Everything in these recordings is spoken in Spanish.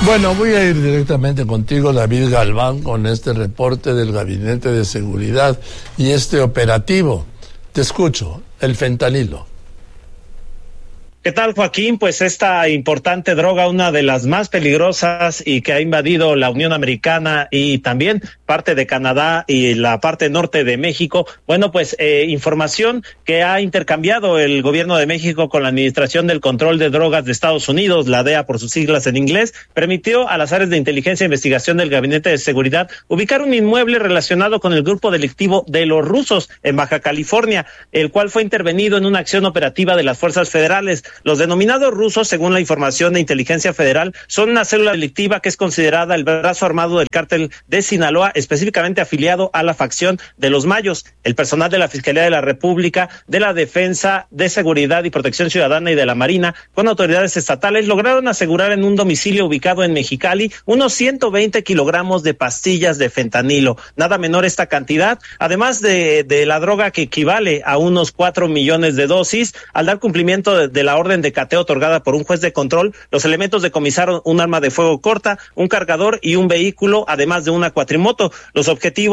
Bueno, voy a ir directamente contigo, David Galván, con este reporte del Gabinete de Seguridad y este operativo. Te escucho, el fentanilo. ¿Qué tal, Joaquín? Pues esta importante droga, una de las más peligrosas y que ha invadido la Unión Americana y también parte de Canadá y la parte norte de México. Bueno, pues información que ha intercambiado el gobierno de México con la Administración del Control de Drogas de Estados Unidos, la DEA por sus siglas en inglés, permitió a las áreas de inteligencia e investigación del Gabinete de Seguridad ubicar un inmueble relacionado con el grupo delictivo de los rusos en Baja California, el cual fue intervenido en una acción operativa de las fuerzas federales. Los denominados rusos, según la información de Inteligencia Federal, son una célula delictiva que es considerada el brazo armado del cártel de Sinaloa, específicamente afiliado a la facción de los Mayos. El personal de la Fiscalía de la República, de la Defensa de Seguridad y Protección Ciudadana y de la Marina, con autoridades estatales, lograron asegurar en un domicilio ubicado en Mexicali unos 120 kilogramos de pastillas de fentanilo. Nada menor esta cantidad, además de la droga que equivale a unos 4 millones de dosis. Al dar cumplimiento de la orden de cateo otorgada por un juez de control, los elementos decomisaron un arma de fuego corta, un cargador y un vehículo, además de una cuatrimoto. Los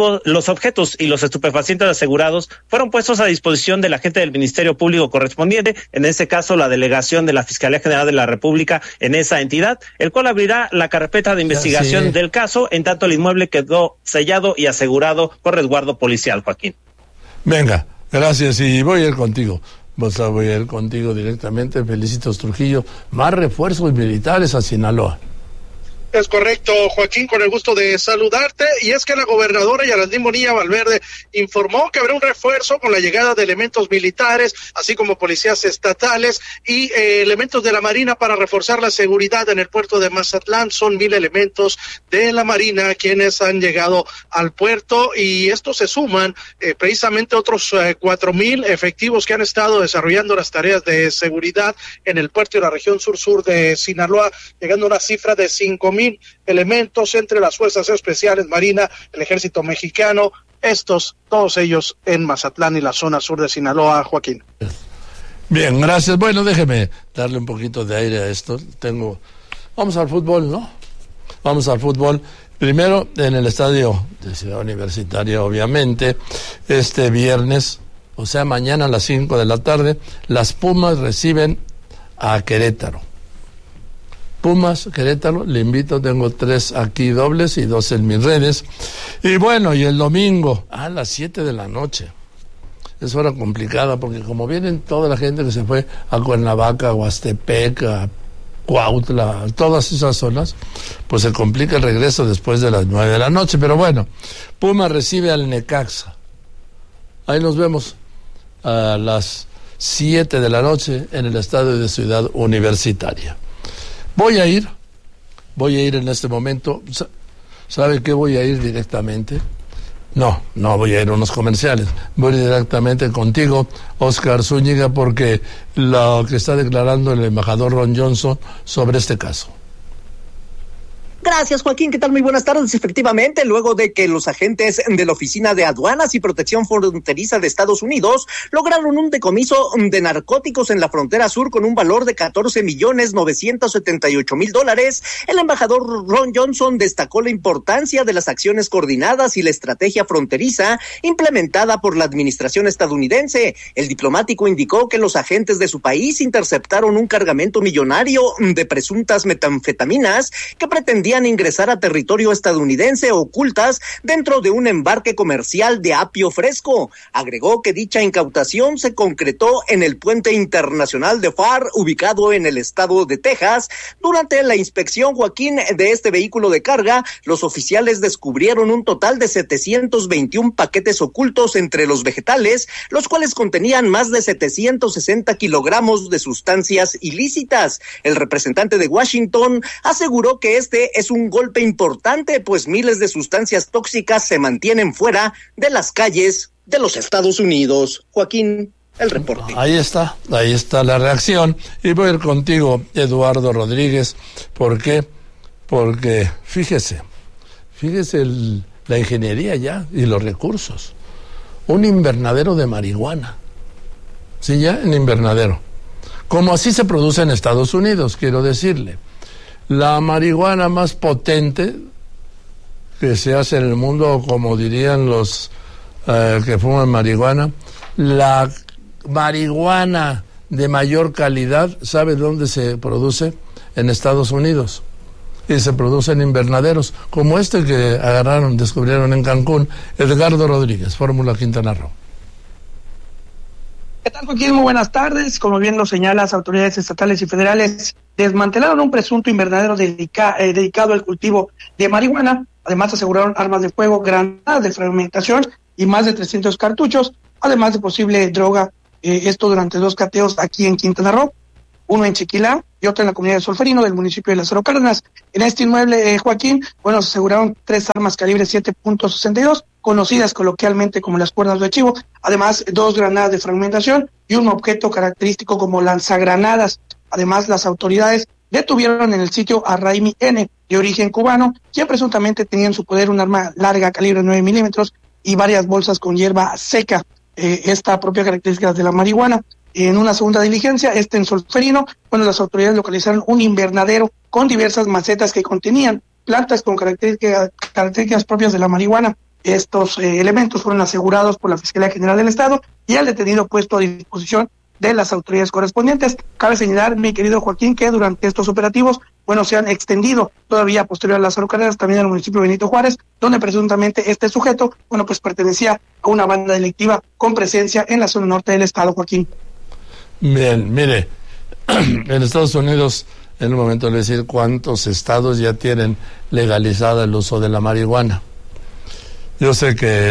objetos y los estupefacientes asegurados fueron puestos a disposición del agente del Ministerio Público correspondiente, en este caso la delegación de la Fiscalía General de la República en esa entidad, el cual abrirá la carpeta de investigación del caso, en tanto el inmueble quedó sellado y asegurado por resguardo policial, Joaquín. Venga, gracias, y voy a ir contigo. Voy a ir contigo directamente. Felicitos, Trujillo. Más refuerzos militares a Sinaloa. Es correcto, Joaquín, con el gusto de saludarte. Y es que la gobernadora Yarandín Bonilla Valverde informó que habrá un refuerzo con la llegada de elementos militares, así como policías estatales y elementos de la Marina para reforzar la seguridad en el puerto de Mazatlán. Son 1,000 elementos de la Marina quienes han llegado al puerto, y estos se suman precisamente otros 4,000 efectivos que han estado desarrollando las tareas de seguridad en el puerto y la región sur de Sinaloa, llegando a una cifra de 5,000 elementos entre las fuerzas especiales, Marina, el ejército mexicano, todos ellos en Mazatlán y la zona sur de Sinaloa, Joaquín. Bien, gracias. Bueno, déjeme darle un poquito de aire a esto. Vamos al fútbol, ¿no? Vamos al fútbol. Primero, en el estadio de Ciudad Universitaria, obviamente, este viernes, o sea, mañana a las 5 de la tarde, las Pumas reciben a Querétaro. Pumas, Querétaro, le invito, tengo 3 aquí dobles y 2 en mis redes. Y bueno, y el domingo a las 7 de la noche. Es hora complicada porque como vienen toda la gente que se fue a Cuernavaca, a Huastepec, a Cuautla, todas esas zonas, pues se complica el regreso después de las 9 de la noche. Pero bueno, Pumas recibe al Necaxa. Ahí nos vemos a las 7 de la noche en el estadio de Ciudad Universitaria. Voy a ir en este momento. ¿Sabe qué? Voy a ir directamente. No voy a ir a unos comerciales. Voy directamente contigo, Oscar Zúñiga, porque lo que está declarando el embajador Ron Johnson sobre este caso. Gracias, Joaquín. ¿Qué tal? Muy buenas tardes. Efectivamente, luego de que los agentes de la Oficina de Aduanas y Protección Fronteriza de Estados Unidos lograron un decomiso de narcóticos en la frontera sur con un valor de $14,978,000, el embajador Ron Johnson destacó la importancia de las acciones coordinadas y la estrategia fronteriza implementada por la administración estadounidense. El diplomático indicó que los agentes de su país interceptaron un cargamento millonario de presuntas metanfetaminas que pretendían ingresar a territorio estadounidense ocultas dentro de un embarque comercial de apio fresco. Agregó que dicha incautación se concretó en el puente internacional de Pharr, ubicado en el estado de Texas. Durante la inspección, Joaquín, de este vehículo de carga, los oficiales descubrieron un total de 721 paquetes ocultos entre los vegetales, los cuales contenían más de 760 kilogramos de sustancias ilícitas. El representante de Washington aseguró que este es un golpe importante, pues miles de sustancias tóxicas se mantienen fuera de las calles de los Estados Unidos. Joaquín, el reporte. Ahí está la reacción. Y voy a ir contigo, Eduardo Rodríguez. ¿Por qué? Porque fíjese la ingeniería ya y los recursos. Un invernadero de marihuana. Sí, ya en invernadero. Como así se produce en Estados Unidos, quiero decirle. la marihuana más potente que se hace en el mundo, como dirían los que fuman marihuana, la marihuana de mayor calidad, ¿sabe dónde se produce? En Estados Unidos. Y se produce en invernaderos, como este que descubrieron en Cancún. Edgardo Rodríguez, Fórmula Quintana Roo. ¿Qué tal, Joaquín? Muy buenas tardes. Como bien lo señalan las autoridades estatales y federales, desmantelaron un presunto invernadero dedicado al cultivo de marihuana. Además, aseguraron armas de fuego, granadas de fragmentación y más de 300 cartuchos, además de posible droga. Esto durante 2 cateos aquí en Quintana Roo, uno en Chiquilá y otro en la comunidad de Solferino del municipio de Lázaro Cárdenas. En este inmueble, Joaquín, se aseguraron 3 armas calibre 7.62, conocidas coloquialmente como las cuerdas de chivo, además 2 granadas de fragmentación y un objeto característico como lanzagranadas. Además, las autoridades detuvieron en el sitio a Raimi N., de origen cubano, quien presuntamente tenía en su poder un arma larga calibre 9 milímetros y varias bolsas con hierba seca, esta propia característica de la marihuana. En una segunda diligencia, en Solferino, las autoridades localizaron un invernadero con diversas macetas que contenían plantas con características propias de la marihuana. Estos elementos fueron asegurados por la Fiscalía General del Estado y el detenido puesto a disposición de las autoridades correspondientes. Cabe señalar, mi querido Joaquín, que durante estos operativos, se han extendido todavía posterior a Lázaro Cárdenas, también al municipio de Benito Juárez, donde presuntamente este sujeto, pertenecía a una banda delictiva con presencia en la zona norte del estado, Joaquín. Bien, mire, en Estados Unidos, en un momento le decir cuántos estados ya tienen legalizado el uso de la marihuana. Yo sé que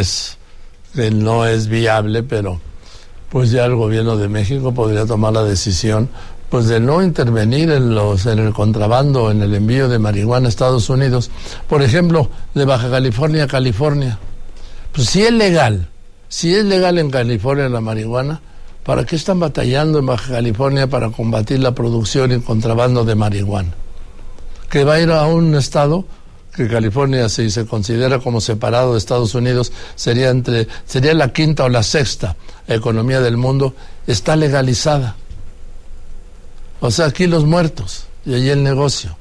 no es viable, pero pues ya el gobierno de México podría tomar la decisión de no intervenir en el contrabando, en el envío de marihuana a Estados Unidos. Por ejemplo, de Baja California a California. Pues si es legal en California la marihuana, ¿para qué están batallando en Baja California para combatir la producción y contrabando de marihuana? Que va a ir a un estado que California, si se considera como separado de Estados Unidos, sería la 5ª o la 6ª economía del mundo, está legalizada. O sea, aquí los muertos y allí el negocio.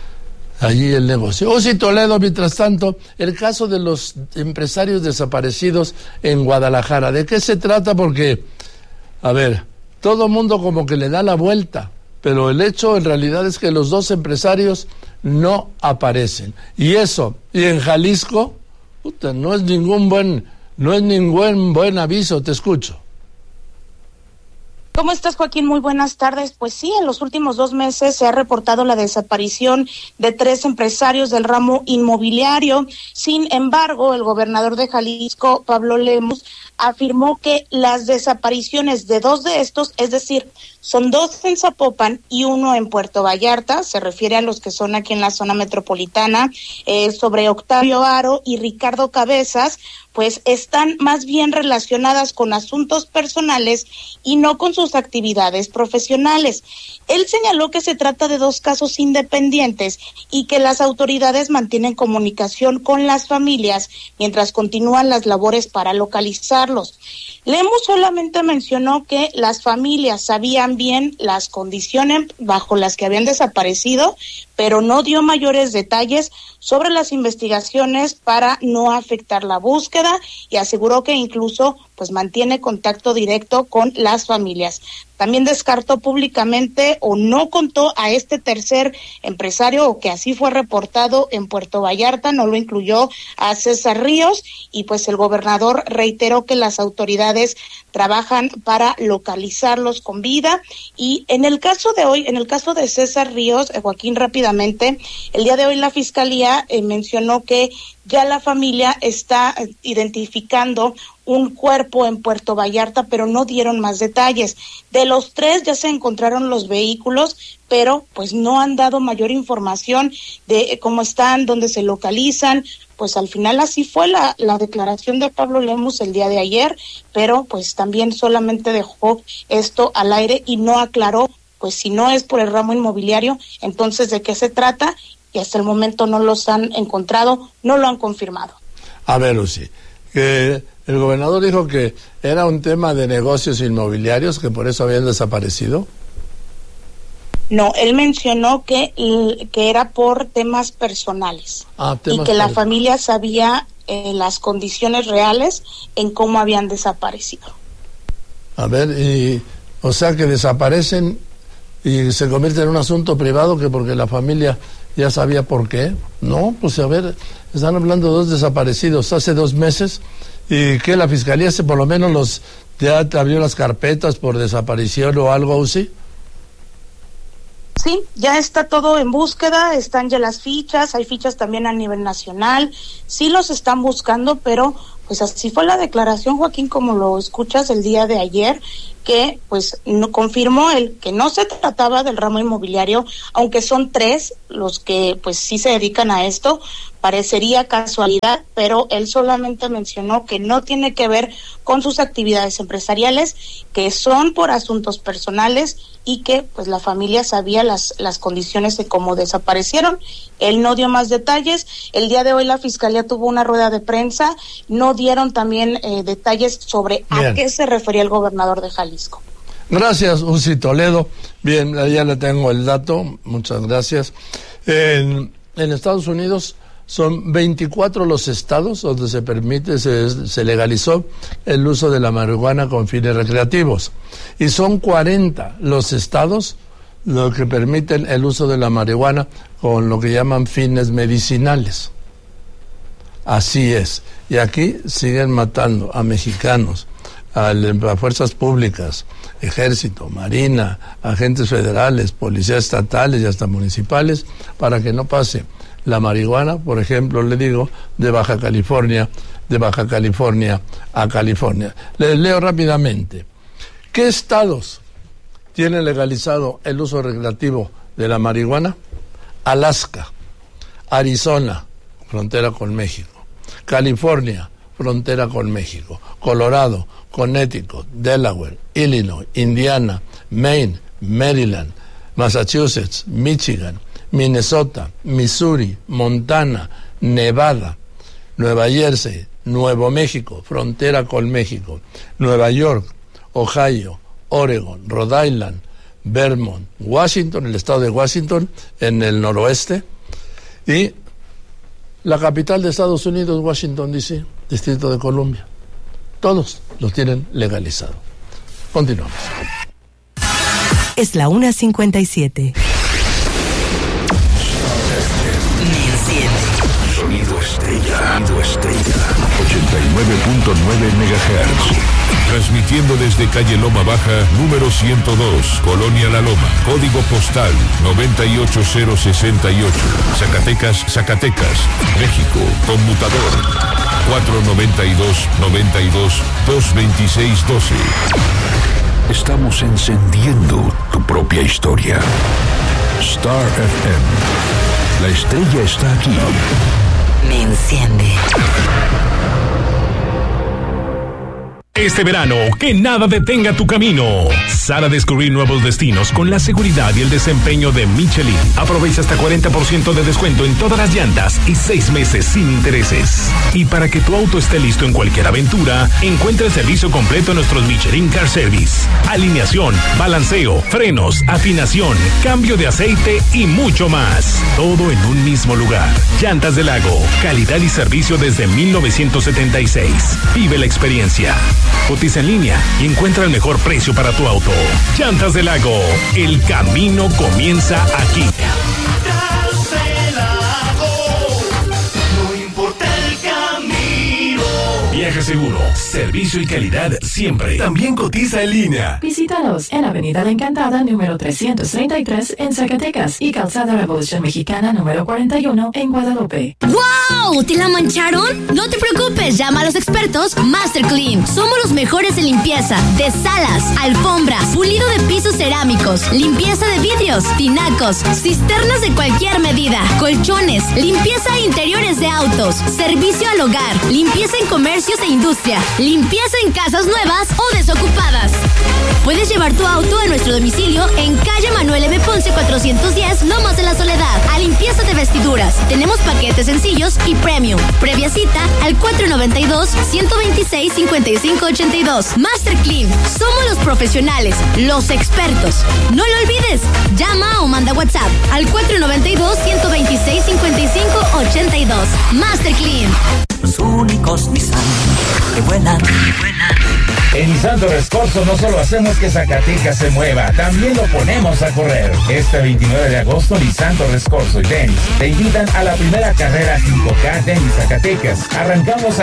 Sí, Toledo, mientras tanto, el caso de los empresarios desaparecidos en Guadalajara. ¿De qué se trata? Porque, todo mundo como que le da la vuelta, pero el hecho en realidad es que los 2 empresarios no aparecen. Y en Jalisco, no es ningún buen aviso. Te escucho. ¿Cómo estás, Joaquín? Muy buenas tardes. Pues sí, en los últimos 2 meses se ha reportado la desaparición de 3 empresarios del ramo inmobiliario. Sin embargo, el gobernador de Jalisco, Pablo Lemus, afirmó que las desapariciones de 2 de estos, es decir, son 2 en Zapopan y 1 en Puerto Vallarta, se refiere a los que son aquí en la zona metropolitana, sobre Octavio Aro y Ricardo Cabezas, pues están más bien relacionadas con asuntos personales y no con sus actividades profesionales. Él señaló que se trata de 2 casos independientes y que las autoridades mantienen comunicación con las familias mientras continúan las labores para localizarlos. Lemus solamente mencionó que las familias sabían bien las condiciones bajo las que habían desaparecido, pero no dio mayores detalles sobre las investigaciones para no afectar la búsqueda y aseguró que incluso mantiene contacto directo con las familias. También descartó públicamente o no contó a este tercer empresario, o que así fue reportado en Puerto Vallarta, no lo incluyó a César Ríos, y el gobernador reiteró que las autoridades trabajan para localizarlos con vida. Y en el caso de hoy, en el caso de César Ríos, Joaquín, rápidamente, el día de hoy la Fiscalía mencionó que ya la familia está identificando un cuerpo en Puerto Vallarta, pero no dieron más detalles. De los 3 ya se encontraron los vehículos, pero no han dado mayor información de cómo están, dónde se localizan. Al final así fue la declaración de Pablo Lemus el día de ayer, pero también solamente dejó esto al aire y no aclaró, si no es por el ramo inmobiliario, entonces de qué se trata, y hasta el momento no los han encontrado, no lo han confirmado. Lucy, que el gobernador dijo que era un tema de negocios inmobiliarios, que por eso habían desaparecido. No, él mencionó que era por temas personales y que la familia sabía las condiciones reales en cómo habían desaparecido. A ver, o sea que desaparecen y se convierte en un asunto privado que porque la familia ya sabía por qué. No, pues a ver, están hablando de 2 desaparecidos hace 2 meses y que la fiscalía por lo menos ya abrió las carpetas por desaparición o algo así. Sí, ya está todo en búsqueda, están ya las fichas, hay fichas también a nivel nacional, sí los están buscando, pero pues así fue la declaración, Joaquín, como lo escuchas el día de ayer, que pues no confirmó él que no se trataba del ramo inmobiliario, aunque son 3 los que pues sí se dedican a esto, parecería casualidad, pero él solamente mencionó que no tiene que ver con sus actividades empresariales, que son por asuntos personales y que pues la familia sabía las condiciones de cómo desaparecieron. Él no dio más detalles. El día de hoy la fiscalía tuvo una rueda de prensa, no dieron también detalles sobre a qué se refería el gobernador de Jalisco. Gracias, Uzi Toledo. Bien, ya le tengo el dato, muchas gracias. En Estados Unidos son 24 los estados donde se permite, se legalizó el uso de la marihuana con fines recreativos. Y son 40 los estados los que permiten el uso de la marihuana con lo que llaman fines medicinales. Así es. Y aquí siguen matando a mexicanos, a fuerzas públicas, ejército, marina, agentes federales, policías estatales y hasta municipales, para que no pase la marihuana, por ejemplo, le digo, de Baja California a California. Les leo rápidamente. ¿Qué estados tienen legalizado el uso recreativo de la marihuana? Alaska, Arizona, frontera con México, California, frontera con México, Colorado, Connecticut, Delaware, Illinois, Indiana, Maine, Maryland, Massachusetts, Michigan, Minnesota, Missouri, Montana, Nevada, Nueva Jersey, Nuevo México, frontera con México, Nueva York, Ohio, Oregon, Rhode Island, Vermont, Washington, el estado de Washington, en el noroeste, y la capital de Estados Unidos, Washington, D.C., Distrito de Columbia. Todos los tienen legalizado. Continuamos. Es la 1:57. Sonido estrella. 89.9 MHz. Transmitiendo desde calle Loma Baja, número 102, Colonia La Loma, código postal 98068, Zacatecas, México, conmutador 492-92-226-12. Estamos encendiendo tu propia historia. Star FM. La estrella está aquí. Me enciende. Este verano, que nada detenga tu camino. Sal a descubrir nuevos destinos con la seguridad y el desempeño de Michelin. Aprovecha hasta 40% de descuento en todas las llantas y 6 meses sin intereses. Y para que tu auto esté listo en cualquier aventura, encuentra el servicio completo en nuestros Michelin Car Service. Alineación, balanceo, frenos, afinación, cambio de aceite y mucho más. Todo en un mismo lugar. Llantas del Lago. Calidad y servicio desde 1976. Vive la experiencia. Cotiza en línea y encuentra el mejor precio para tu auto. Llantas del Lago, el camino comienza aquí. Llantas del Lago, no importa el camino. Viaje seguro, servicio y calidad siempre. También cotiza en línea. Visítanos en Avenida La Encantada, número 333 en Zacatecas y Calzada Revolución Mexicana, número 41 en Guadalupe. ¡Wow! ¿Te la mancharon? No te preocupes, llama a los expertos Master Clean. Somos los mejores en limpieza de salas, alfombras, pulido de pisos cerámicos, limpieza de vidrios, tinacos, cisternas de cualquier medida, colchones, limpieza de interiores de autos, servicio al hogar, limpieza en comercios e industria, limpieza en casas nuevas o desocupadas. Puedes llevar tu auto a nuestro domicilio en calle Manuel M. Ponce 410, Lomas de la Soledad, a limpieza de vestiduras, Tenemos paquetes sencillos y premium. Previa cita al 492-126-5582. Master Clean. Somos los profesionales, los expertos. No lo olvides. Llama o manda WhatsApp al 492-126-5582. Master Clean. Los únicos Nissan que vuelan. En Nissan Torres Corso no solo hacemos que Zacatecas se mueva, también lo ponemos a correr. Este 29 de agosto, Nissan Torres Corso y Dennis te invitan a la primera carrera 5K Dennis Zacatecas. Arrancamos a